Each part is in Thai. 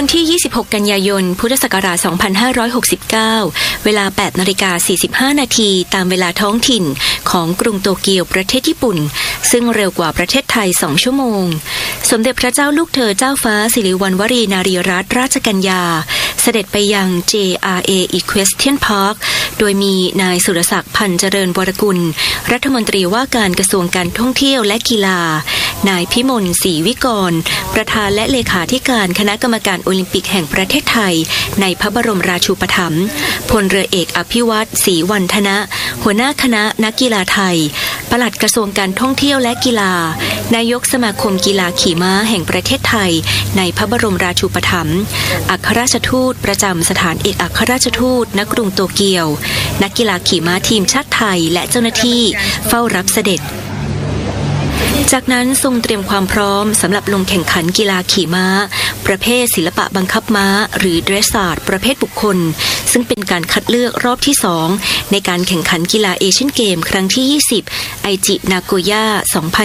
วันที่ 26 กันยายน พุทธศักราช 2569 เวลา 8:45 นาทีตามเวลาท้องถิ่นของกรุงโตเกียวประเทศญี่ปุ่นซึ่งเร็วกว่าประเทศไทย 2 ชั่วโมงสมเด็จพระเจ้าลูกเธอเจ้าฟ้าสิริวัณวรีนารีรัตนราชกัญญาเสด็จไปยัง JRA Equestrian Park โดยมีนายสุรศักดิ์พันธ์เจริญวรกุลรัฐมนตรีว่าการกระทรวงการท่องเที่ยวและกีฬานายพิมลศรีวิกรประธานและเลขาธิการคณะกรรมการโอลิมปิกแห่งประเทศไทยในพระบรมราชูปถัมภ์พลเรือเอกอภิวัตรศรีวรรณนะหัวหน้าคณะนักกีฬาไทยปลัดกระทรวงการท่องเที่ยวและกีฬานายกสมาคมกีฬาขี่ม้าแห่งประเทศไทยในพระบรมราชูปถัมภ์อัครราชทูตประจำสถานเอกอัครราชทูตณกรุงโตเกียวนักกีฬาขี่ม้าทีมชาติไทยและเจ้าหน้าที่เฝ้ารับเสด็จจากนั้นทรงเตรียมความพร้อมสำหรับลงแข่งขันกีฬาขี่ม้าประเภทศิลปะบังคับม้าหรือเดรสซาร์ดประเภทบุคคลซึ่งเป็นการคัดเลือกรอบที่2ในการแข่งขันกีฬาเอเชียนเกมครั้งที่20ไอจินาโกย่า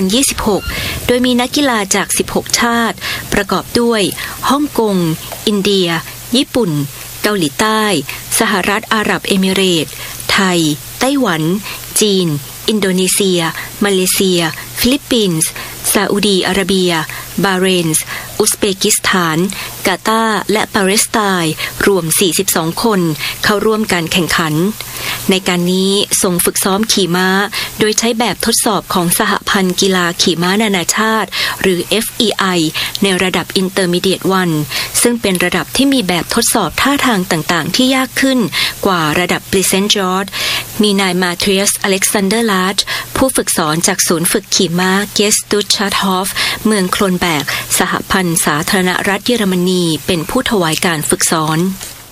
2026โดยมีนักกีฬาจาก16ชาติประกอบด้วยฮ่องกงอินเดียญี่ปุ่นเกาหลีใต้สหรัฐอาหรับเอมิเรตส์ไทยไต้หวันจีนอินโดนีเซียมาเลเซียฟิลิปปินส์ซาอุดีอาระเบียบาห์เรนส์อุซเบกิสถานกาตาร์และปาเลสไตน์รวม42คนเข้าร่วมการแข่งขันในการนี้ทรงฝึกซ้อมขี่ม้าโดยใช้แบบทดสอบของสหพันธ์กีฬาขี่ม้านานาชาติหรือ FEI ในระดับ Intermediate 1ซึ่งเป็นระดับที่มีแบบทดสอบท่าทางต่างๆที่ยากขึ้นกว่าระดับ Pleasant George มีนายมาเทรียสอเล็กซานเดอร์ลาร์จผู้ฝึกสอนจากศูนย์ฝึกขี่ม้าเกสตุชาร์ทฮอฟเมืองโคลนแบกสหพันธ์สาธารณรัฐเยอรมนีเป็นผู้ถวายการฝึกสอน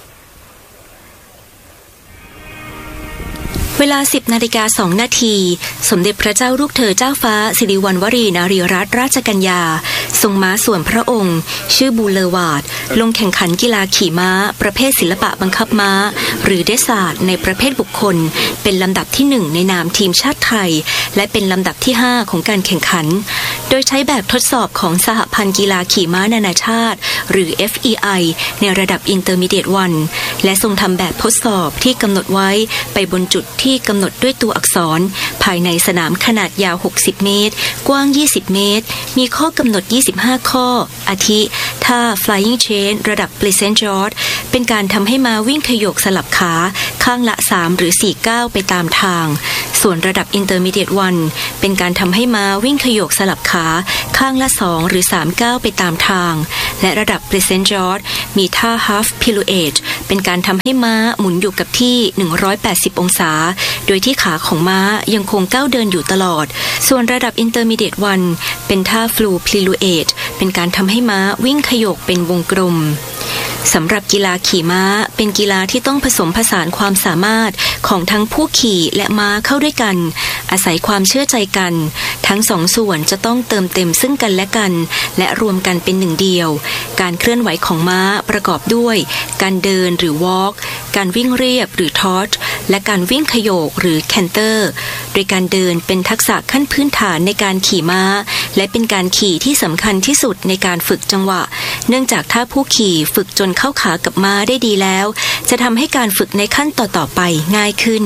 เวลา 10:02 นาทีสมเด็จพระเจ้าลูกเธอเจ้าฟ้าสิริวัณวรีนารีรัตนราชกัญญาทรงม้าส่วนพระองค์ชื่อบูเลวาร์ดลงแข่งขันกีฬาขี่ม้าประเภทศิลปะบังคับม้าหรือเดสซาร์ดในประเภทบุคคลเป็นลำดับที่1ในนามทีมชาติไทยและเป็นลำดับที่5ของการแข่งขันโดยใช้แบบทดสอบของสหพันธ์กีฬาขี่ม้านานาชาติหรือ FEI ในระดับ Intermediate 1และทรงทำแบบทดสอบที่กำหนดไว้ไปบนจุดที่กำหนดด้วยตัวอักษรภายในสนามขนาดยาว60เมตรกว้าง20เมตรมีข้อกำหนด25ข้ออาทิท่า Flying Chain ระดับ Pleasant George เป็นการทำให้ม้าวิ่งขยโกสลับขาข้างละ3หรือ4ก้าวไปตามทางส่วนระดับ Intermediate 1เป็นการทำให้ม้าวิ่งขยโกสลับขาข้างละ2หรือ3ก้าวไปตามทางและระดับ Pleasant George มีท่า Half Pirouette เป็นการทำให้ม้าหมุนอยู่กับที่180องศาโดยที่ขาของม้ายังคงก้าวเดินอยู่ตลอดส่วนระดับ Intermediate 1เป็นท่า Full Pirouette เป็นการทำให้ม้าวิ่งขยโกเป็นวงกลมสำหรับกีฬาขี่ม้าเป็นกีฬาที่ต้องผสมผสานความสามารถของทั้งผู้ขี่และม้าเข้าด้วยกันอาศัยความเชื่อใจกันทั้งสองส่วนจะต้องเติมเต็มซึ่งกันและกันและรวมกันเป็นหนึ่งเดียวการเคลื่อนไหวของม้าประกอบด้วยการเดินหรือ walk การวิ่งเรียบหรือ trot และการวิ่งขโยกหรือ canter โดยการเดินเป็นทักษะขั้นพื้นฐานในการขี่ม้าและเป็นการขี่ที่สำคัญที่สุดในการฝึกจังหวะเนื่องจากถ้าผู้ขี่ฝึกจนเข้าขากับม้าได้ดีแล้วจะทำให้การฝึกในขั้นต่อๆไปง่ายขึ้น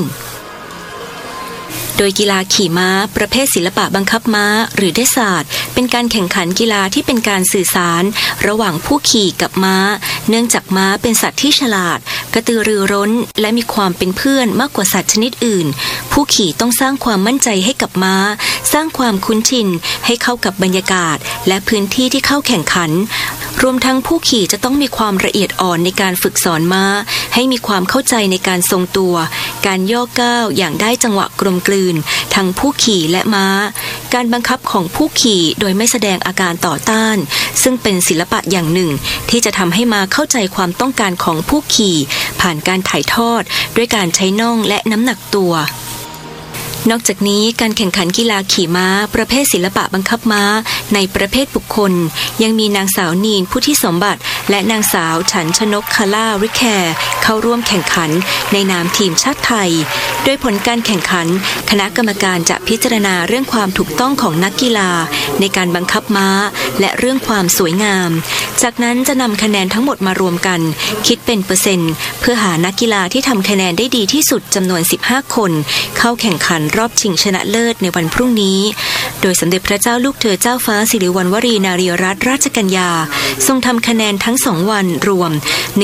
โดยกีฬาขี่ม้าประเภทศิลปะบังคับม้าหรือเดสซาร์ดเป็นการแข่งขันกีฬาที่เป็นการสื่อสารระหว่างผู้ขี่กับม้าเนื่องจากม้าเป็นสัตว์ที่ฉลาดกระตือรือร้นและมีความเป็นเพื่อนมากกว่าสัตว์ชนิดอื่นผู้ขี่ต้องสร้างความมั่นใจให้กับม้าสร้างความคุ้นชินให้เข้ากับบรรยากาศและพื้นที่ที่เข้าแข่งขันรวมทั้งผู้ขี่จะต้องมีความละเอียดอ่อนในการฝึกสอนม้าให้มีความเข้าใจในการทรงตัวการย่อก้าวอย่างได้จังหวะกลมกลืนทั้งผู้ขี่และม้าการบังคับของผู้ขี่โดยไม่แสดงอาการต่อต้านซึ่งเป็นศิลปะอย่างหนึ่งที่จะทำให้ม้าเข้าใจความต้องการของผู้ขี่ผ่านการถ่ายทอดด้วยการใช้น่องและน้ำหนักตัวนอกจากนี้การแข่งขันกีฬาขี่ม้าประเภทศิลปะบังคับม้าในประเภทบุคคลยังมีนางสาวนีนพุทธิสมบัติและนางสาวฉันชนกคาล่าริแคร์เข้าร่วมแข่งขันในนามทีมชาติไทยโดยผลการแข่งขันคณะกรรมการจะพิจารณาเรื่องความถูกต้องของนักกีฬาในการบังคับม้าและเรื่องความสวยงามจากนั้นจะนำคะแนนทั้งหมดมารวมกันคิดเป็นเปอร์เซ็นต์เพื่อหานักกีฬาที่ทำคะแนนได้ดีที่สุดจำนวน15คนเข้าแข่งขันรอบชิงชนะเลิศในวันพรุ่งนี้โดยสมเด็จพระเจ้าลูกเธอเจ้าฟ้าสิริวัณวรีนารีรัตนราชกัญญาทรงทำคะแนนทั้ง2วันรวม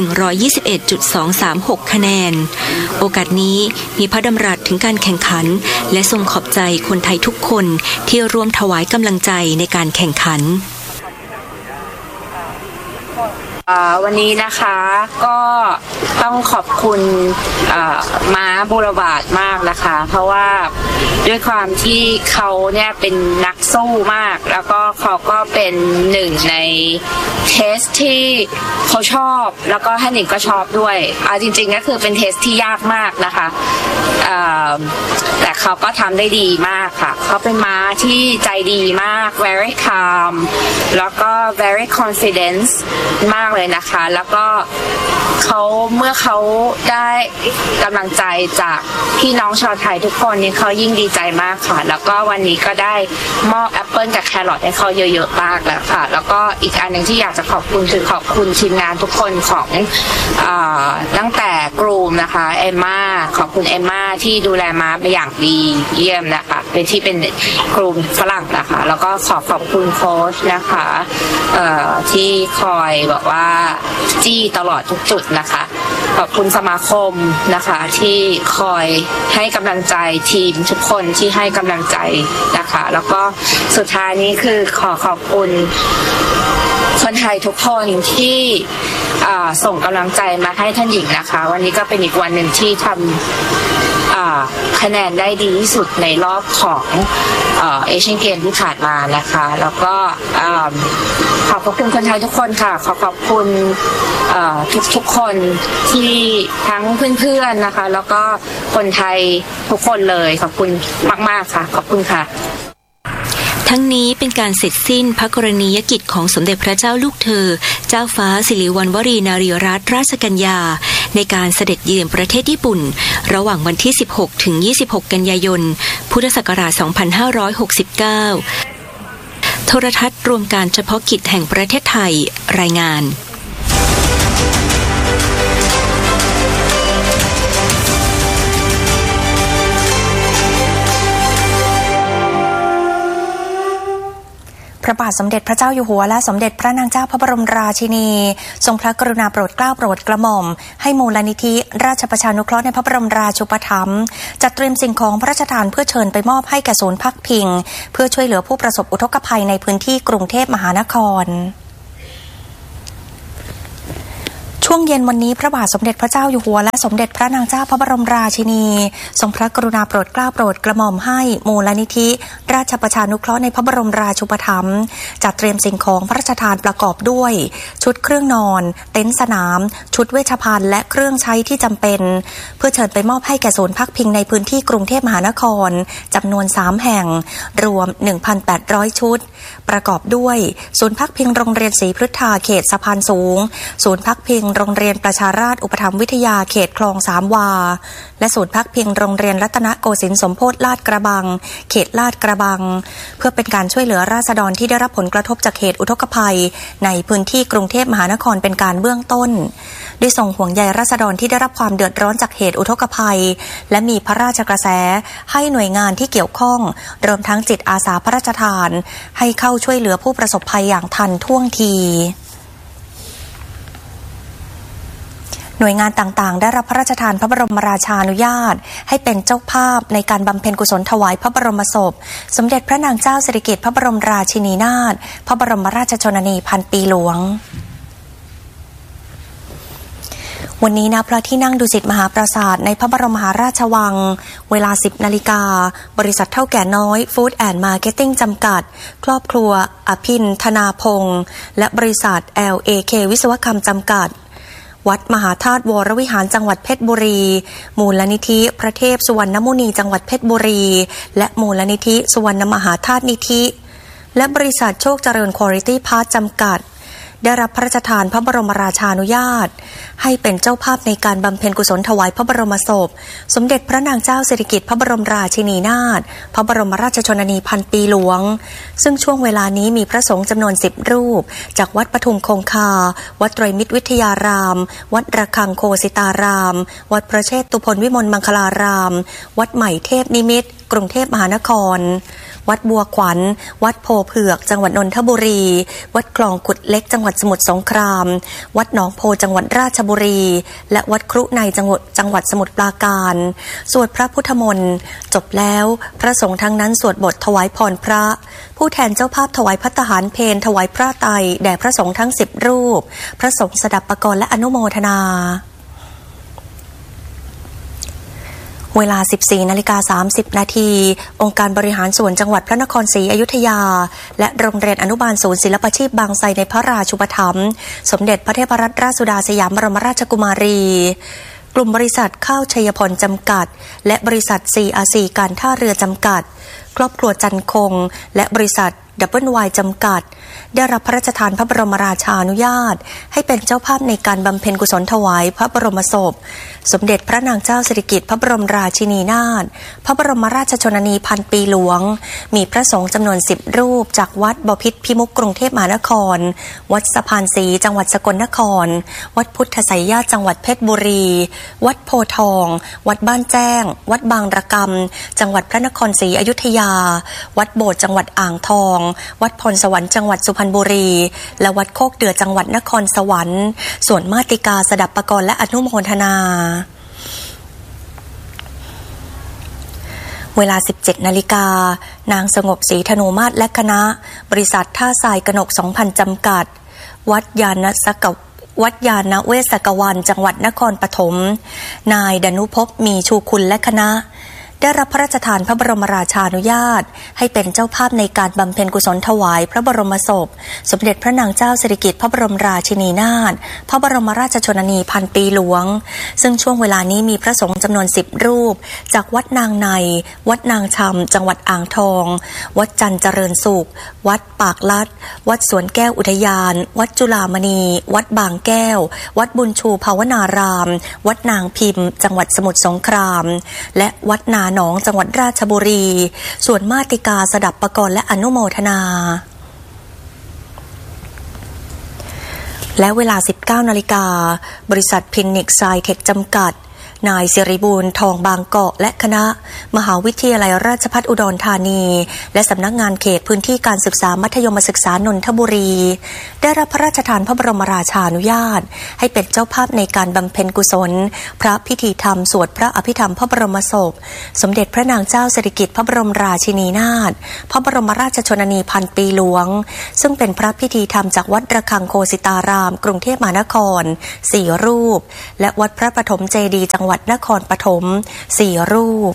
121.236 คะแนนโอกาสนี้มีพระดำรัสถึงการแข่งขันและทรงขอบใจคนไทยทุกคนที่ร่วมถวายกำลังใจในการแข่งขันวันนี้นะคะก็ต้องขอบคุณม้าบุรบาทมากนะคะเพราะว่าด้วยความที่เขาเนี่ยเป็นนักสู้มากแล้วก็เขาก็เป็นหนึ่งในเทสที่เขาชอบแล้วก็ให้หนิงก็ชอบด้วยจริงๆก็คือเป็นเทสที่ยากมากนะคะแต่เขาก็ทำได้ดีมากค่ะเขาเป็นม้าที่ใจดีมาก very calm แล้วก็ very confident มากเลยนะคะแล้วก็เมื่อเขาได้กำลังใจจากพี่น้องชาวไทยทุกคนนี่เขายิ่งดีใจมากค่ะแล้วก็วันนี้ก็ได้มอบแอปเปิลกับแครอทให้เขาเยอะๆมากแล้วค่ะแล้วก็อีกอันหนึ่งที่อยากจะขอบคุณคือขอบคุณทีมงานทุกคนของตั้งแต่กรูมนะคะเอมม่าขอบคุณเอมม่าที่ดูแลม้าเป็นอย่างดีเยี่ยมนะคะเป็นที่เป็นกรูมฝรั่งนะคะแล้วก็ขอบคุณโค้ชนะคะที่คอยบอกว่าจี้ตลอดทุกจุดนะคะขอบคุณสมาคมนะคะที่คอยให้กำลังใจทีมทุกคนที่ให้กำลังใจนะคะแล้วก็สุดท้ายนี้คือขอบคุณคนไทยทุกคนที่ส่งกำลังใจมาให้ท่านหญิงนะคะวันนี้ก็เป็นอีกวันหนึ่งที่ทำคะแนนได้ดีที่สุดในรอบของเอเชียนเกมที่ผ่านมานะคะแล้วก็ขอบคุณคนไทยทุกคนค่ะขอบคุณทุกคนที่ทั้งเพื่อนๆนะคะแล้วก็คนไทยทุกคนเลยขอบคุณมากๆค่ะขอบคุณค่ะทั้งนี้เป็นการเสร็จสิ้นพระกรณียกิจของสมเด็จพระเจ้าลูกเธอเจ้าฟ้าสิริวัณวรีนารีรัตนราชกัญญาในการเสด็จเยือนประเทศญี่ปุ่นระหว่างวันที่16ถึง26กันยายนพุทธศักราช2569โทรทัศน์รวมการเฉพาะกิจแห่งประเทศไทยรายงานพระบาทสมเด็จพระเจ้าอยู่หัวและสมเด็จพระนางเจ้าพระบรมราชินีทรงพระกรุณาโปรดเกล้าโปรดกระหม่อมให้มูลนิธิราชประชานุเคราะห์ในพระบรมราชูปถัมภ์จัดเตรียมสิ่งของพระราชทานเพื่อเชิญไปมอบให้แก่ศูนย์พักพิงเพื่อช่วยเหลือผู้ประสบอุทกภัยในพื้นที่กรุงเทพมหานครช่วงเย็นวันนี้พระบาทสมเด็จพระเจ้าอยู่หัวและสมเด็จพระนางเจ้าพระบรมราชินีทรงพระกรุณาโปรดเกล้าโปรดกระหม่อมให้มูลนิธิราชประชานุเคราะห์ในพระบรมราชูปถัมภ์จัดเตรียมสิ่งของพระราชทานประกอบด้วยชุดเครื่องนอนเต็นท์สนามชุดเวชภัณฑ์และเครื่องใช้ที่จำเป็นเพื่อเชิญไปมอบให้แก่ศูนย์พักพิงในพื้นที่กรุงเทพมหานครจำนวน3แห่งรวม 1,800 ชุดประกอบด้วยศูนย์พักพิงโรงเรียนศรีพฤทธาเขตสะพานสูงศูนย์พักพิงโรงเรียนประชาราษฎร์อุปถัมภ์วิทยาเขตคลองสามวาและศูนย์พักพิงโรงเรียนรัตนโกสินทร์สมโพธิลาดกระบังเขตลาดกระบังเพื่อเป็นการช่วยเหลือราษฎรที่ได้รับผลกระทบจากเหตุอุทกภัยในพื้นที่กรุงเทพมหานครเป็นการเบื้องต้นด้วยส่งห่วงใยราษฎรที่ได้รับความเดือดร้อนจากเหตุอุทกภัยและมีพระราชกระแสให้หน่วยงานที่เกี่ยวข้องรวมทั้งจิตอาสาพระราชทานให้เข้าช่วยเหลือผู้ประสบภัยอย่างทันท่วงทีหน่วยงานต่างๆได้รับพระราชทานพระบรมราชานุญาตให้เป็นเจ้าภาพในการบำเพ็ญกุศลถวายพระบรมศพสมเด็จพระนางเจ้าสิริกิติ์พระบรมราชินีนาถพระบรมราชชนนีพันปีหลวงวันนี้ณพระที่นั่งดุสิตมหาปราสาทในพระบรมมหาราชวังเวลา 10 นาฬิกาบริษัทเท่าแก่น้อยฟู้ดแอนด์มาร์เก็ตติ้งจำกัดครอบครัวอภินธนาพงษ์และบริษัท LAK วิศวกรรมจำกัดวัดมหาธาตุวรวิหารจังหวัดเพชรบุรีมูลนิธิพระเทพสุวรรณมุนีจังหวัดเพชรบุรีและมูลนิธิสุวรรณมหาธาตุนิธิและบริษัทโชคเจริญควอลิตี้พาร์ทจำกัดได้รับพระราชทานพระบรมราชานุญาตให้เป็นเจ้าภาพในการบำเพ็ญกุศลถวายพระบรมศพสมเด็จพระนางเจ้าสิริกิติ์พระบรมราชินีนาถพระบรมราชชนนีพันปีหลวงซึ่งช่วงเวลานี้มีพระสงฆ์จำนวน10รูปจากวัดปทุมคงคาวัดไตรมิตรวิทยารามวัดระฆังโคสิตารามวัดพระเชตุพนวิมลมังคลารามวัดใหม่เทพนิมิตรกรุงเทพมหานครวัดบัวขวัญวัดโพเผือกจังหวัดนนทบุรีวัดคลองขุดเล็กจังหวัดสมุทรสงครามวัดหนองโพจังหวัดราชบุรีและวัดครุในจังหวัดสมุทรปราการสวดพระพุทธมนต์จบแล้วพระสงฆ์ทั้งนั้นสวดบทถวายพรพระผู้แทนเจ้าภาพถวายภัตตาหารเพลถวายพระไตรแด่พระสงฆ์ทั้ง10รูปพระสงฆ์สดับปกรณ์และอนุโมทนาเวลา 14:30 นาทีองค์การบริหารส่วนจังหวัดพระนครศรีอยุธยาและโรงเรียนอนุบาลศูนย์ศิลปาชีพบางไทรในพระราชูปถัมภ์สมเด็จพระเทพรัตนราชสุดาสยามบรมราชกุมารีกลุ่มบริษัทข้าวชัยพลจำกัดและบริษัท CRC การท่าเรือจำกัดครอบครัวจันคงและบริษัทWY จำกัดได้รับพระราชทานพระบรมราชานุญาตให้เป็นเจ้าภาพในการบำเพ็ญกุศลถวายพระบรมศพสมเด็จพระนางเจ้าสิริกิติ์พระบรมราชินีนาถพระบรมราชชนนีพันปีหลวงมีพระสงฆ์จำนวน10รูปจากวัดบพิตรพิมุขกรุงเทพมหานครวัดสะพานศรีจังหวัดสกลนครวัดพุทธไสยญาติจังหวัดเพชรบุรีวัดโพธิ์ทองวัดบ้านแจ้งวัดบางระกำจังหวัดพระนครศรีอยุธยาวัดโบสถ์จังหวัดอ่างทองวัดพรสวรรค์จังหวัดสุพรรณบุรีและวัดโคกเดือจังหวัดนครสวรรค์ส่วนมาติกาสดับปกรณ์และอนุโมทนาเวลา 17 นาฬิกานางสงบศรีธนูมาศและคณะบริษัทท่าทรายกนก 2,000 จำกัดวัดยานเวศกวันจังหวัดนครปฐมนายดนุภพมีชูคุณและคณะได้รับพระราชทานพระบรมราชานุญาตให้เป็นเจ้าภาพในการบำเพ็ญกุศลถวายพระบรมศพสมเด็จพระนางเจ้าสิริกิติ์พระบรมราชินีนาถพระบรมราชชนนีพันปีหลวงซึ่งช่วงเวลานี้มีพระสงฆ์จำนวน10รูปจากวัดนางในวัดนางชำจังหวัดอ่างทองวัดจันทร์เจริญสุขวัดปากลัดวัดสวนแก้วอุทยานวัดจุฬามณีวัดบางแก้ววัดบุญชูภาวนารามวัดนางพิมพ์จังหวัดสมุทรสงครามและวัดนาหนองจังหวัดราชบุรีส่วนมาติกาสดับปกรณ์และอนุโมทนาและเวลา 19 นาฬิกาบริษัทพินิกไซเทคจำกัดนายสิริบูรณ์ทองบางกอกและคณะมหาวิทยาลัยราชภัฏอุดรธานีและสำนักงานเขตพื้นที่การศึกษามัธยมศึกษานนทบุรีได้รับพระราชทานพระบรมราชานุญาตให้เป็นเจ้าภาพในการบำเพ็ญกุศลพระพิธีธรรมสวดพระอภิธรรมพระบรมศพสมเด็จพระนางเจ้าสิริกิติ์พระบรมราชินีนาถพระบรมราชชนนีพันปีหลวงซึ่งเป็นพระพิธีธรรมจากวัดระฆังโคสิตารามกรุงเทพมหานคร4รูปและวัดพระปฐมเจดีย์จังหวัดนครปฐม4รูป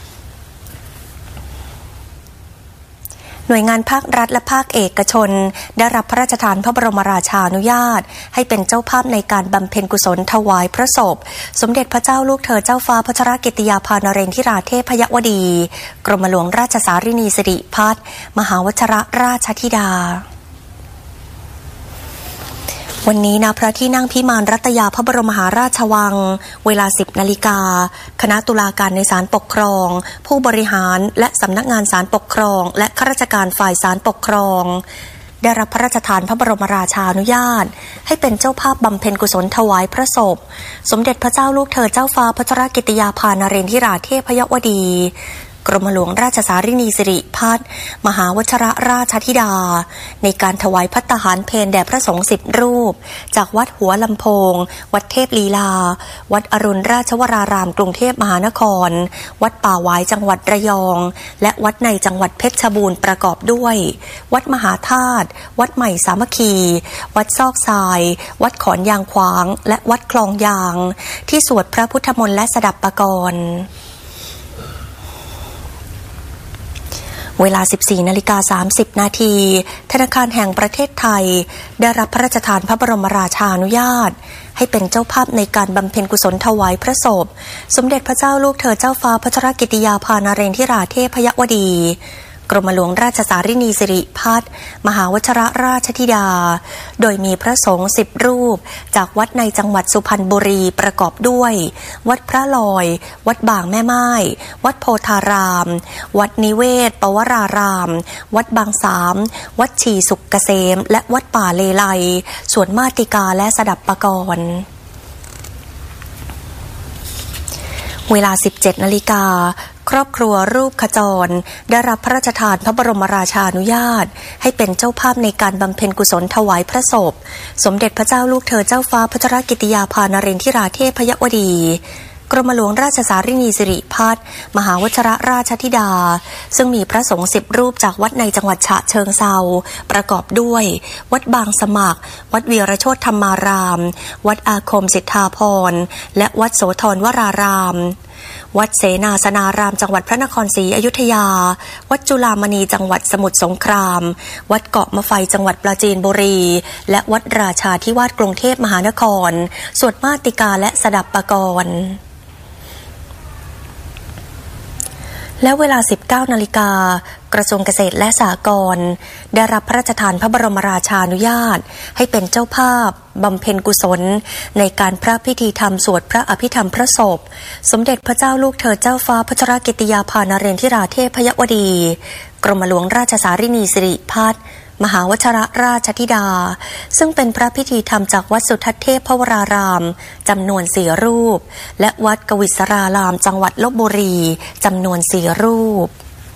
หน่วยงานภาครัฐและภาคเอกชนได้รับพระราชทานพระบรมราชานุญาตให้เป็นเจ้าภาพในการบำเพ็ญกุศลถวายพระศพสมเด็จพระเจ้าลูกเธอเจ้าฟ้าพัชรกิติยาภานเรนทิราเทพยวดีกรมหลวงราชสารินีสิริพัฒน์มหาวชรราชธิดาวันนี้ณพระที่นั่งพิมานรัตยาพระบรมมหาราชวังเวลา 10 นาฬิกาคณะตุลาการในศาลปกครองผู้บริหารและสำนักงานศาลปกครองและข้าราชการฝ่ายศาลปกครองได้รับพระราชทานพระบรมราชานุญาตให้เป็นเจ้าภาพบำเพ็ญกุศลถวายพระศพสมเด็จพระเจ้าลูกเธอเจ้าฟ้าพัชรกิติยาภานเรนทิราเทพยวดีกรมหลวงราชสารินีสิริพัฒน์มหาวชรราชธิดาในการถวายภัตตาหารเพลแด่พระสงฆ์10รูปจากวัดหัวลำโพงวัดเทพลีลาวัดอรุณราชวรารามกรุงเทพมหานครวัดป่าหวายจังหวัดระยองและวัดในจังหวัดเพชรบูรณ์ประกอบด้วยวัดมหาธาตุวัดใหม่สามัคคีวัดซอกทรายวัดขอนยางขวางและวัดคลองยางที่สวดพระพุทธมนต์และสดับปกรณ์เวลา 14:30 นาทีธนาคารแห่งประเทศไทยได้รับพระราชทานพระบรมราชานุญาตให้เป็นเจ้าภาพในการบำเพ็ญกุศลถวายพระศพสมเด็จพระเจ้าลูกเธอเจ้าฟ้าพัชรกิติยาภานเรนทิราเทพยวดีกรมหลวงราชสารินีสิริพัฒน์มหาวชิรราชธิดาโดยมีพระสงฆ์10 รูปจากวัดในจังหวัดสุพรรณบุรีประกอบด้วยวัดพระลอยวัดบางแม่ไม้วัดโพธารามวัดนิเวศปวรารามวัดบางสามวัดชีสุกเกษมและวัดป่าเลไลสวนมาติกาและสดับปกรณ์เวลา 17 นาฬิกาครอบครัวรูปขจรได้รับพระราชทานพระบรมราชานุญาตให้เป็นเจ้าภาพในการบำเพ็ญกุศลถวายพระศพสมเด็จพระเจ้าลูกเธอเจ้าฟ้าพัชรกิติยาภานรินทิราเทพยวดีกรมหลวงราชสารินีสิริพัฒน์มหาวชิรราชธิดาซึ่งมีพระสงฆ์10 รูปจากวัดในจังหวัดฉะเชิงเทราประกอบด้วยวัดบางสมัครวัดวีรโชติธรรมารามวัดอาคมสิทธาภรณ์และวัดโสธรวรารามวัดเสนาสนารามจังหวัดพระนครศรีอยุธยาวัดจุฬามณีจังหวัดสมุทรสงครามวัดเกาะมะไฟจังหวัดปราจีนบุรีและวัดราชาธิวาสกรุงเทพมหานครสวดมาติกาและสดับปกรณ์และเวลา 19 นาฬิกากระทรวงเกษตรและสหกรณ์ได้รับพระราชทานพระบรมราชานุญาตให้เป็นเจ้าภาพบำเพ็ญกุศลในการพระพิธีธรรมสวดพระอภิธรรมพระศพสมเด็จพระเจ้าลูกเธอเจ้าฟ้าพัชรกิติยาภานรินทิราเทพยวดีกรมหลวงราชสารินีสิริพัฒน์มหาวชิรราชธิดาซึ่งเป็นพระพิธีธรรมจากวัดสุทัศน์เทพวรารามจำนวน4 รูปและวัดกวิศรารามจังหวัดลพบุรีจำนวน4 รูป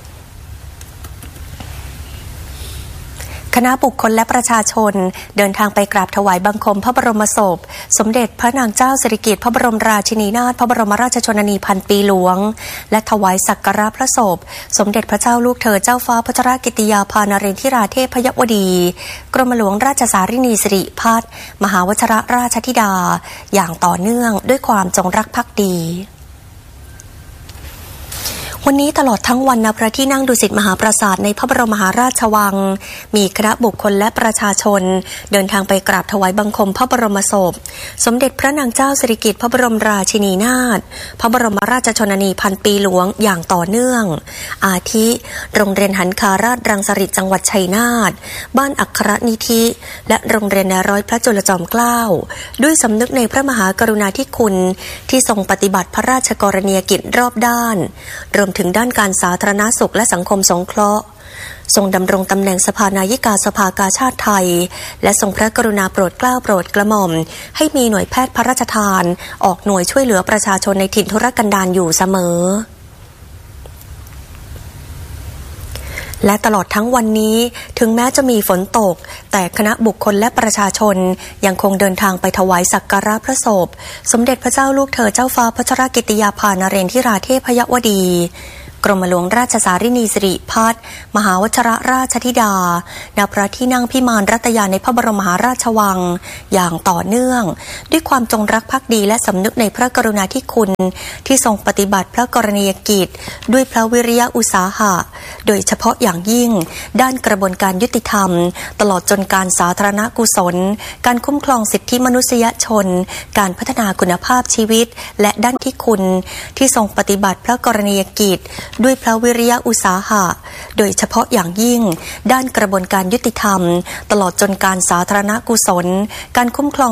คณะบุคคลและประชาชนเดินทางไปกราบถวายบังคมพระบรมศพสมเด็จพระนางเจ้าสิริกิติ์พระบรมราชินีนาถพระบรมราชชนนีพันปีหลวงและถวายสักการะพระศพสมเด็จพระเจ้าลูกเธอเจ้าฟ้าพัชรกิติยาภานรินทิราเทพยวดีกรมหลวงราชสารินีสิริพัฒน์มหาวชิรราชธิดาอย่างต่อเนื่องด้วยความจงรักภักดีวันนี้ตลอดทั้งวันณพระที่นั่งดุสิตมหาปราสาทในพระบรมมหาราชวังมีคณะบุคคลและประชาชนเดินทางไปกราบถวายบังคมพระบรมศพสมเด็จพระนางเจ้าสิริกิติ์พระบรมราชินีนาถพระบรมราชชนนีพันปีหลวงอย่างต่อเนื่องอาทิโรงเรียนหันคาราชรังสฤษฎ์จังหวัดชัยนาทบ้านอัครนิธิและโรงเรียนนายร้อยพระจุลจอมเกล้าด้วยสำนึกในพระมหากรุณาธิคุณที่ทรงปฏิบัติพระราชกรณียกิจรอบด้านรวมถึงด้านการสาธารณสุขและสังคมสงเคราะห์ทรงดำรงตำแหน่งสภานายิกาสภากาชาดไทยและทรงพระกรุณาโปรดเกล้าโปรดกระหม่อมให้มีหน่วยแพทย์พระราชทานออกหน่วยช่วยเหลือประชาชนในถิ่นทุรกันดารอยู่เสมอและตลอดทั้งวันนี้ถึงแม้จะมีฝนตกแต่คณะบุคคลและประชาชนยังคงเดินทางไปถวายสักการะพระศพสมเด็จพระเจ้าลูกเธอเจ้าฟ้าพัชรกิติยาภานรินทิราเทพยวดีกรมหลวงราชสารินีสิริพัฒน์มหาวชิรราชธิดาณพระที่นั่งพิมานรัตยาในพระบรมมหาราชวังอย่างต่อเนื่องด้วยความจงรักภักดีและสำนึกในพระกรุณาธิคุณที่ทรงปฏิบัติพระกรณียกิจด้วยพระวิริยะอุตสาหะโดยเฉพาะอย่างยิ่งด้านกระบวนการยุติธรรมตลอดจนการสาธารณกุศลการคุ้มครองสิทธิมนุษยชนการพัฒนาคุณภาพชีวิตและด้านที่คุณที่ทรงปฏิบัติพระกรณียกิจด้วยพระวิริยะอุตสาหะโดยเฉพาะอย่างยิ่งด้านกระบวนการยุติธรรมตลอดจนการสาธารณกุศลการคุ้มครอง